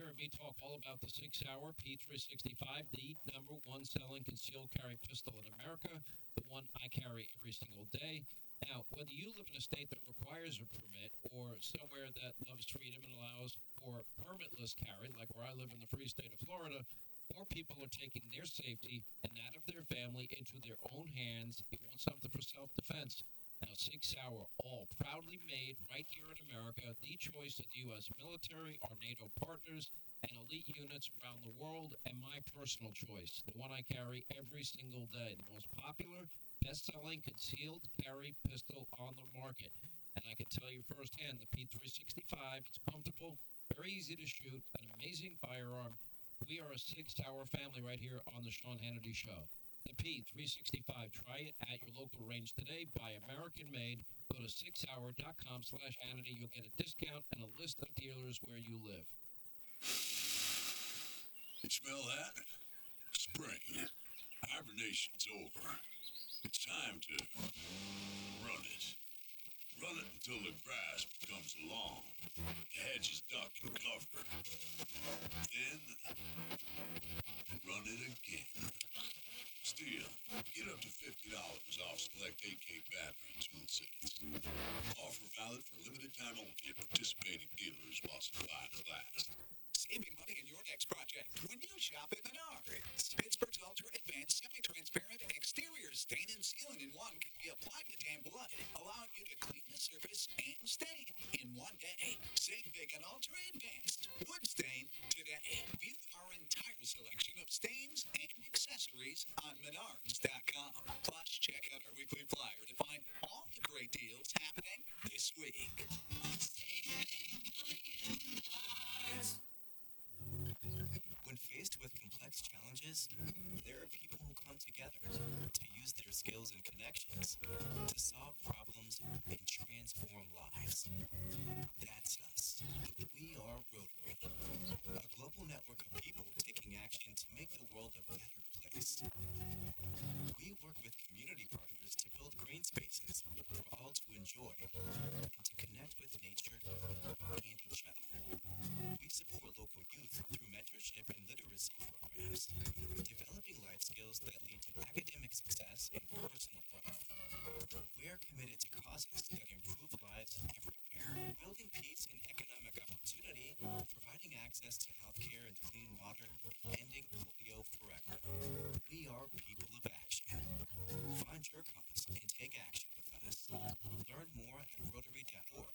hearing me talk all about the 6-hour P365, the number one selling concealed carry pistol in America, the one I carry every single day. Now, whether you live in a state that requires a permit or somewhere that loves freedom and allows for permitless carry, like where I live in the free state of Florida, more people are taking their safety and that of their family into their own hands. You want something for self-defense. Now, 6-hour, all proudly made right here in America, the choice of the U.S. military, our NATO partners, and elite units around the world, and my personal choice, the one I carry every single day, the most popular, best-selling concealed carry pistol on the market. And I can tell you firsthand, the P365, it's comfortable, very easy to shoot, an amazing firearm. We are a 6-hour family right here on the Sean Hannity Show. The P365. Try it at your local range today. Buy American made. Go to 6hour.com/Hannity. You'll get a discount and a list of dealers where you live. You smell that? Spring. Hibernation's over. It's time to run it. Run it until the grass becomes long. The hedge is ducked and covered. Then run it again. Still, get up to $50 off select AK battery tool sets. Offer valid for limited time only at participating dealers while supplies last. Saving money in your next project when you shop at Menards. Pittsburgh's Ultra Advanced Semi-Transparent Exterior Stain and Sealant in one can be applied to tan blood, allowing you to clean the surface and stain in one day. Save big on Ultra Advanced Wood Stain today. View our entire selection of stains and accessories on Menards.com. Plus, check out our weekly flyer to find all the great deals happening this week. When faced with complex challenges, there are people who come together to use their skills and connections to solve problems and transform lives. That's us. We are Rotary, a global network of people taking action to make the world a better place. We work with community partners to build green spaces for all to enjoy and to connect with nature and each other. We support local youth through mentorship and literacy programs, developing life skills that lead to academic success and personal growth. We are committed to causes that improve lives everywhere, building peace and economic opportunity, providing access to healthcare and clean water, and ending polio forever. We are people of action. Find your cause and take action with us. Learn more at Rotary.org.